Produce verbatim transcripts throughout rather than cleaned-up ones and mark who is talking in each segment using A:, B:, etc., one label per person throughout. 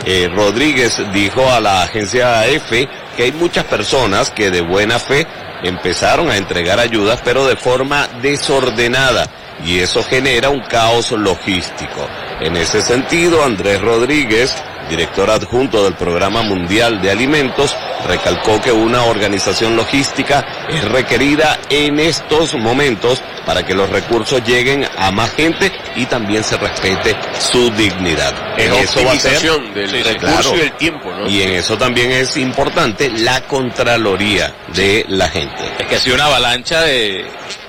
A: eh, Rodríguez dijo a la agencia A F que hay muchas personas que de buena fe empezaron a entregar ayudas, pero de forma desordenada, y eso genera un caos logístico. En ese sentido, Andrés Rodríguez, director adjunto del Programa Mundial de Alimentos, recalcó que una organización logística es requerida en estos momentos para que los recursos lleguen a más gente y también se respete su dignidad.
B: Es
A: eso va a ser
B: del
A: sí,
B: recurso
A: claro,
B: y del tiempo, ¿no?
A: Y en eso también es importante la contraloría de la gente.
C: Es que ha sido una avalancha de,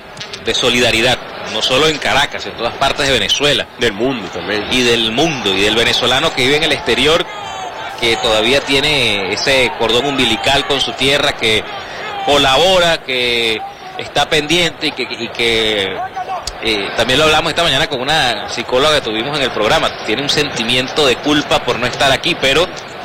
C: de solidaridad, no solo en Caracas, en todas partes de Venezuela.
B: Del mundo también.
C: Y del mundo, y del venezolano que vive en el exterior, que todavía tiene ese cordón umbilical con su tierra, que colabora, que está pendiente y que, y que eh, también lo hablamos esta mañana con una psicóloga que tuvimos en el programa, tiene un sentimiento de culpa por no estar aquí, pero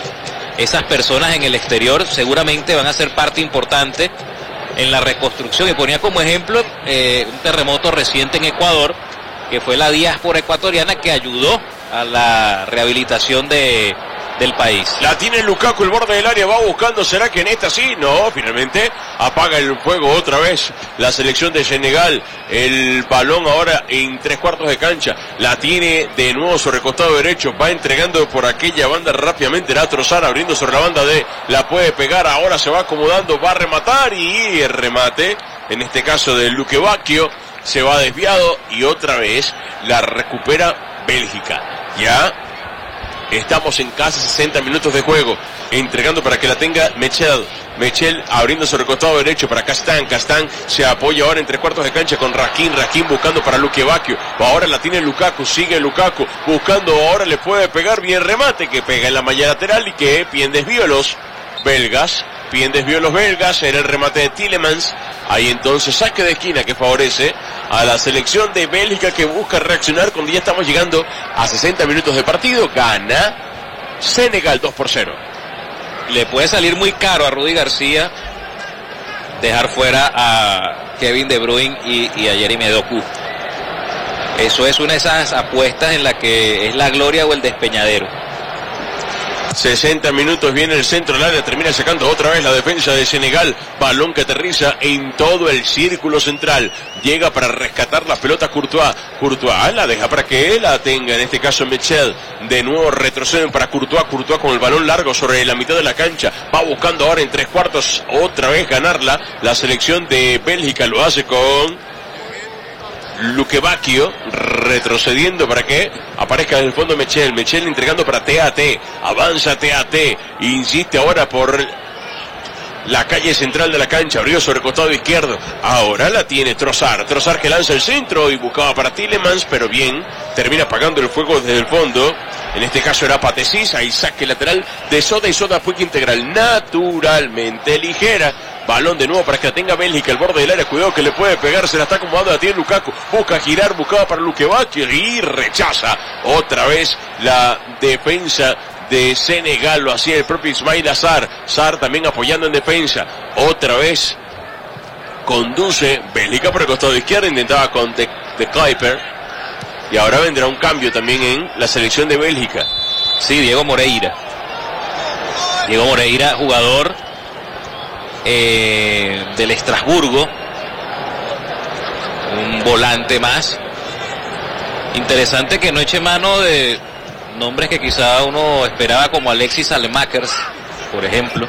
C: esas personas en el exterior seguramente van a ser parte importante en la reconstrucción. Y ponía como ejemplo eh, un terremoto reciente en Ecuador, que fue la diáspora ecuatoriana que ayudó a la rehabilitación de del país.
B: La tiene Lukaku, el borde del área, va buscando, ¿será que en esta sí? No, finalmente apaga el fuego otra vez la selección de Senegal. El balón ahora en tres cuartos de cancha, la tiene de nuevo sobre el costado derecho, va entregando por aquella banda rápidamente, la Trossard abriendo sobre la banda de, la puede pegar, ahora se va acomodando, va a rematar y el remate, en este caso de Luque Bacchio, se va desviado y otra vez la recupera Bélgica. Ya estamos en casi sesenta minutos de juego, entregando para que la tenga Mechel. Mechel abriendo sobre el costado derecho para Castán. Castán se apoya ahora en tres cuartos de cancha con Raskin. Raskin buscando para Luque Bacchio. Ahora la tiene Lukaku, sigue Lukaku buscando, ahora le puede pegar, bien remate que pega en la malla lateral y que bien desvío los belgas. Bien desvío los belgas, era el remate de Tielemans. Ahí entonces saque de esquina que favorece a la selección de Bélgica, que busca reaccionar cuando ya estamos llegando a sesenta minutos de partido. Gana Senegal dos por cero.
C: Le puede salir muy caro a Rudy García dejar fuera a Kevin De Bruyne y, y a Jeremy Doku. Eso es una de esas apuestas en la que es la gloria o el despeñadero.
B: sesenta minutos, viene el centro del área, termina sacando otra vez la defensa de Senegal, balón que aterriza en todo el círculo central, llega para rescatar la pelota Courtois, Courtois la deja para que él la tenga, en este caso Mechel, de nuevo retroceden para Courtois, Courtois con el balón largo sobre la mitad de la cancha, va buscando ahora en tres cuartos otra vez ganarla, la selección de Bélgica lo hace con Luque Bacchio, retrocediendo para que aparezca en el fondo Mechel, Mechel entregando para T A T, avanza T A T, insiste ahora por la calle central de la cancha, abrió sobre el costado izquierdo, ahora la tiene Trossard, Trossard que lanza el centro y buscaba para Tielemans, pero bien, termina apagando el fuego desde el fondo, en este caso era Patesis, ahí saque lateral de Soda y Soda fue integral, naturalmente ligera. Balón de nuevo para que la tenga Bélgica, el borde del área, cuidado que le puede pegar, se la está acomodando, la tiene Lukaku, busca girar, buscaba para Luque Bacchio y rechaza otra vez la defensa de Senegal, lo hacía el propio Ismaïla Sarr, Sarr también apoyando en defensa, otra vez conduce Bélgica por el costado izquierdo, intentaba con De, de Kuyper y ahora vendrá un cambio también en la selección de Bélgica.
C: Sí, Diego Moreira, Diego Moreira, jugador Eh, del Estrasburgo, un volante más. Interesante que no eche mano de nombres que quizá uno esperaba, como Alexis Almakers, por ejemplo.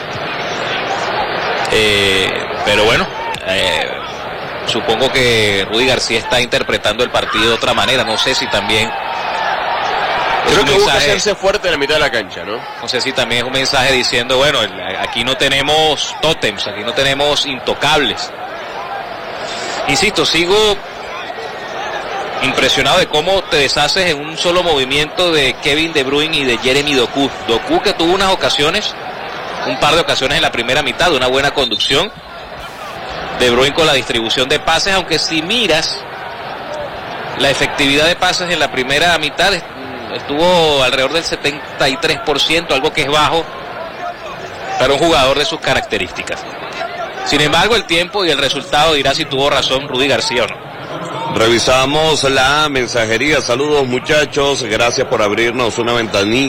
C: Eh, pero bueno, eh, supongo que Rudy García está interpretando el partido de otra manera. No sé si también
B: Creo que busca hacerse fuerte en la mitad de la cancha, ¿no?
C: No sé si también es un mensaje diciendo, bueno, aquí no tenemos tótems, aquí no tenemos intocables. Insisto, sigo impresionado de cómo te deshaces en un solo movimiento de Kevin De Bruyne y de Jeremy Doku. Doku que tuvo unas ocasiones, un par de ocasiones en la primera mitad, de una buena conducción. De Bruyne con la distribución de pases, aunque si miras la efectividad de pases en la primera mitad estuvo alrededor del setenta y tres por ciento, algo que es bajo para un jugador de sus características. Sin embargo, el tiempo y el resultado dirá si tuvo razón Rudy García o no.
A: Revisamos la mensajería. Saludos muchachos, gracias por abrirnos una ventanilla.